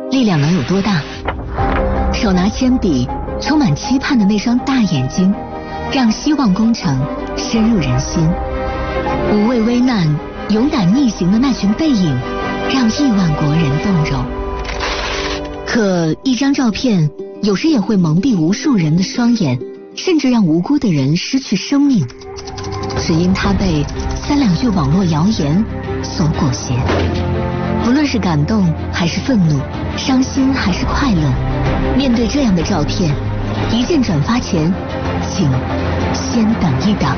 力量能有多大？手拿铅笔，充满期盼的那双大眼睛，让希望工程深入人心；无畏危难、勇敢逆行的那群背影，让亿万国人动容。可一张照片有时也会蒙蔽无数人的双眼，甚至让无辜的人失去生命，只因他被3、2句网络谣言所裹挟。不论是感动还是愤怒，伤心还是快乐，面对这样的照片，一键转发前，请先等一等。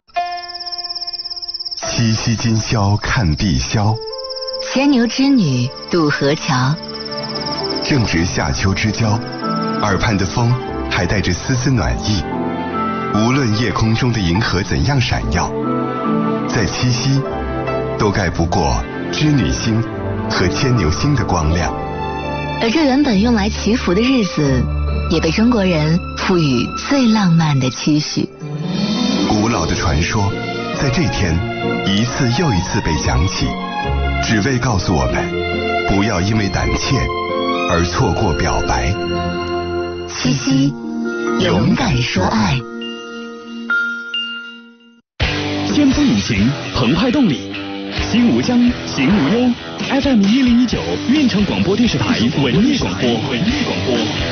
七夕今宵看碧霄， 牵牛织女渡河桥。 正值夏秋之交，耳畔的风还带着丝丝暖意。无论夜空中的银河怎样闪耀，在七夕都盖不过织女星和牵牛星的光亮。 而这原本用来祈福的日子，也被中国人赋予最浪漫的期许。 古老的传说在这天一次又一次被响起，只为告诉我们不要因为胆怯而错过表白。 七夕，勇敢说爱。 先锋引擎，澎湃动力，心无疆，行无忧。FM1019，运城广播电视台文艺广播。